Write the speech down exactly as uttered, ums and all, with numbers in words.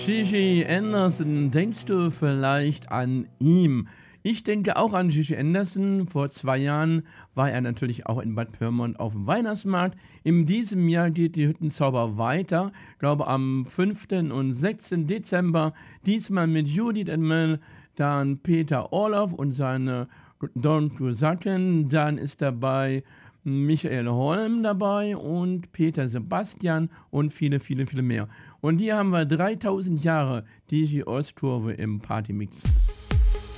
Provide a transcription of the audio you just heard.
Gigi Anderson, denkst du vielleicht an ihn? Ich denke auch an Gigi Anderson. Vor zwei Jahren war er natürlich auch in Bad Pyrmont auf dem Weihnachtsmarkt. In diesem Jahr geht die Hüttenzauber weiter. Ich glaube am fünften und sechsten Dezember. Diesmal mit Judith Enmel, dann Peter Orloff und seine Don Cusacken. Dann ist dabei Michael Holm dabei und Peter Sebastian und viele, viele, viele mehr. Und hier haben wir dreitausend Jahre Digi Ostkurve im Partymix.